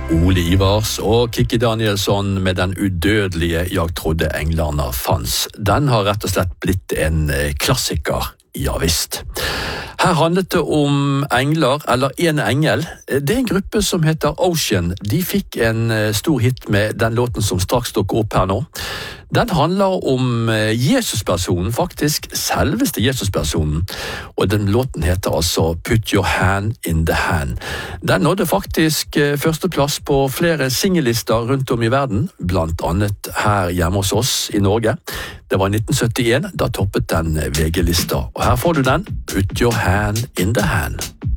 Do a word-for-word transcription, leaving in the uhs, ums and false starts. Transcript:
Ole Ivars og Kikki Danielsson med den udødelige «Jeg trodde englarna fanns». Den har rett og slett blitt en klassiker, ja visst. Her handlet det om engler, eller en engel. Det er en gruppe som heter Ocean. De fikk en stor hit med den låten som straks dukker opp her nå. Den handler om Jesuspersonen, faktisk selveste Jesuspersonen. Og den låten heter altså Put Your Hand in the Hand. Den nådde faktisk førsteplass på flere singellister rundt om i verden, blant annet her hjemme hos oss i Norge. Det var i nitten syttien, da toppet den V G-lista. Og her får du den, Put Your Hand in the Hand.